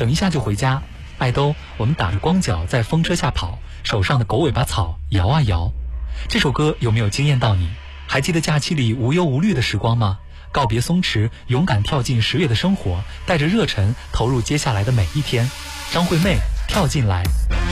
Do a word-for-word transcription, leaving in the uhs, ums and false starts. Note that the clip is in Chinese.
等一下就回家。爱兜，我们打着光脚在风车下跑，手上的狗尾巴草摇啊摇。这首歌有没有惊艳到你？还记得假期里无忧无虑的时光吗？告别松弛，勇敢跳进十月的生活，带着热忱投入接下来的每一天。张惠妹，跳进来。